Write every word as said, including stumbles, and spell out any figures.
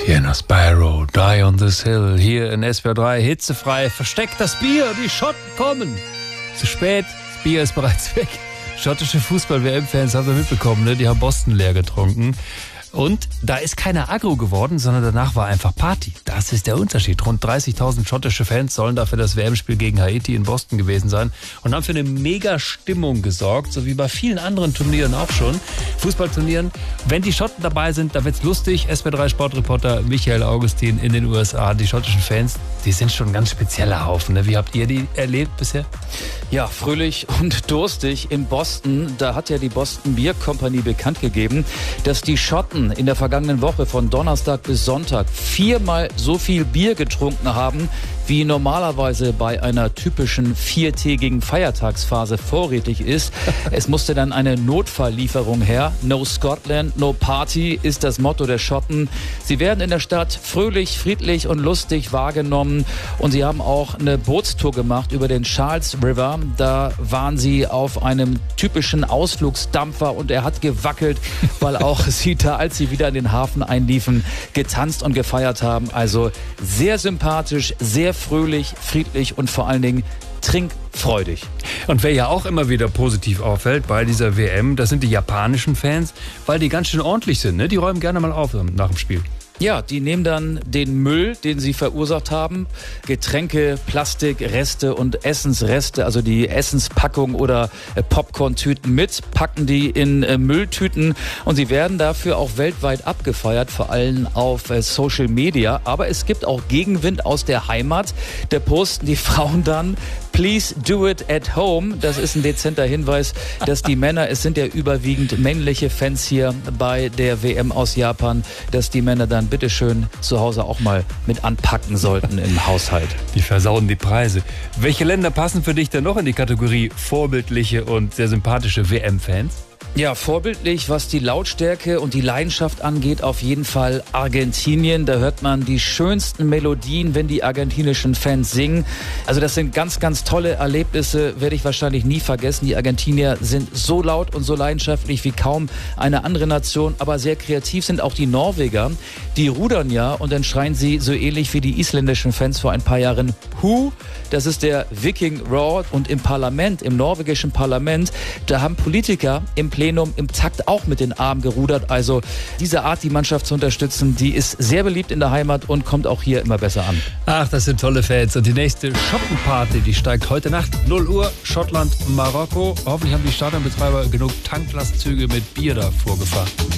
Hier nach Spyro, Die on this Hill, hier in S W R drei, hitzefrei, versteckt das Bier, die Schotten kommen. Zu spät, das Bier ist bereits weg. Schottische Fußball-W M-Fans haben wir mitbekommen, ne? Die haben Boston leer getrunken. Und da ist keiner aggro geworden, sondern danach war einfach Party. Das ist der Unterschied. Rund dreißigtausend schottische Fans sollen dafür das W M-Spiel gegen Haiti in Boston gewesen sein und haben für eine Mega-Stimmung gesorgt, so wie bei vielen anderen Turnieren auch schon. Fußballturnieren. Wenn die Schotten dabei sind, da wird's lustig. S W R drei Sportreporter Michael Augustin in den U S A. Die schottischen Fans, die sind schon ein ganz spezieller Haufen. Ne? Wie habt ihr die erlebt bisher? Ja, fröhlich und durstig in Boston. Da hat ja die Boston Beer Company bekannt gegeben, dass die Schotten in der vergangenen Woche von Donnerstag bis Sonntag viermal so viel Bier getrunken haben, wie normalerweise bei einer typischen viertägigen Feiertagsphase vorrätig ist. Es musste dann eine Notfalllieferung her. No Scotland, no Party ist das Motto der Schotten. Sie werden in der Stadt fröhlich, friedlich und lustig wahrgenommen und sie haben auch eine Bootstour gemacht über den Charles River. Da waren sie auf einem typischen Ausflugsdampfer und er hat gewackelt, weil auch sie da, als sie wieder in den Hafen einliefen, getanzt und gefeiert haben. Also sehr sympathisch, sehr fröhlich, friedlich und vor allen Dingen trinkfreudig. Und wer ja auch immer wieder positiv auffällt bei dieser W M, das sind die japanischen Fans, weil die ganz schön ordentlich sind. Ne? Die räumen gerne mal auf nach dem Spiel. Ja, die nehmen dann den Müll, den sie verursacht haben, Getränke, Plastik, Reste und Essensreste, also die Essenspackung oder Popcorn-Tüten mit, packen die in Mülltüten und sie werden dafür auch weltweit abgefeiert, vor allem auf Social Media. Aber es gibt auch Gegenwind aus der Heimat. Da posten die Frauen dann: Please do it at home. Das ist ein dezenter Hinweis, dass die Männer, es sind ja überwiegend männliche Fans hier bei der W M aus Japan, dass die Männer dann bitteschön zu Hause auch mal mit anpacken sollten im Haushalt. Die versauen die Preise. Welche Länder passen für dich denn noch in die Kategorie vorbildliche und sehr sympathische W M-Fans? Ja, vorbildlich, was die Lautstärke und die Leidenschaft angeht, auf jeden Fall Argentinien. Da hört man die schönsten Melodien, wenn die argentinischen Fans singen. Also das sind ganz, ganz tolle Erlebnisse, werde ich wahrscheinlich nie vergessen. Die Argentinier sind so laut und so leidenschaftlich wie kaum eine andere Nation, aber sehr kreativ sind auch die Norweger. Die rudern ja und dann schreien sie so ähnlich wie die isländischen Fans vor ein paar Jahren Hu. Das ist der Viking Roar. Und im Parlament, im norwegischen Parlament, da haben Politiker im Plenum im Takt auch mit den Armen gerudert. Also diese Art, die Mannschaft zu unterstützen, die ist sehr beliebt in der Heimat und kommt auch hier immer besser an. Ach, das sind tolle Fans. Und die nächste Schottenparty, die steigt heute Nacht, null Uhr, Schottland, Marokko. Hoffentlich haben die Stadionbetreiber genug Tanklastzüge mit Bier da vorgefahren.